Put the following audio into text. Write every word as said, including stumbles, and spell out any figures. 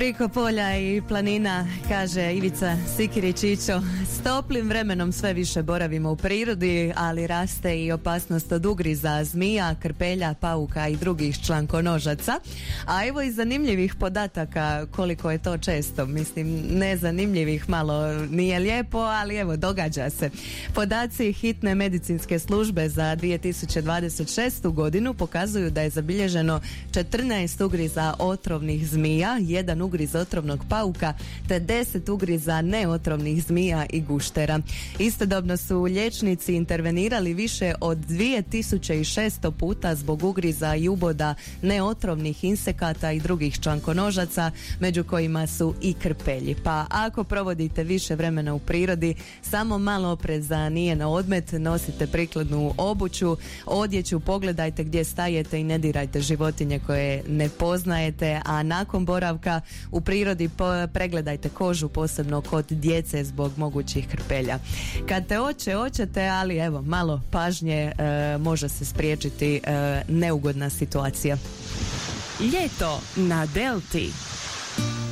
Priko polja i planina, kaže Ivica Sikirić-Ićo, s toplim vremenom sve više boravimo u prirodi, ali raste i opasnost od ugriza zmija, krpelja, pauka i drugih člankonožaca. A evo i zanimljivih podataka koliko je to često. Mislim, nezanimljivih malo nije lijepo, ali evo, događa se. Podaci hitne medicinske službe za dvije tisuće dvadeset šestu godinu pokazuju da je zabilježeno četrnaest ugriza otrovnih zmija, jedan ugriz otrovnog pauka te deset ugriza neotrovnih zmija i guštera. Istodobno su liječnici intervenirali više od dvije tisuće šesto puta zbog ugriza i uboda neotrovnih insekata i drugih člankonožaca, među kojima su i krpelji. Pa ako provodite više vremena u prirodi, samo malo opreza nije na odmet, nosite prikladnu obuću, odjeću, pogledajte gdje stajete i ne dirajte životinje koje ne poznajete, a nakon boravka u prirodi pregledajte kožu, posebno kod djece zbog mogućih krpelja. Kad te oće, oćete, ali evo, malo pažnje, e, može se spriječiti e, neugodna situacija. Ljeto na Delti.